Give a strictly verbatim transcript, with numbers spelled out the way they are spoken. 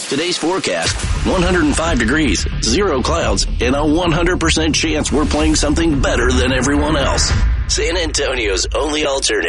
Today's forecast, one hundred five degrees, zero clouds, and a one hundred percent chance we're playing something better than everyone else. San Antonio's only alternative.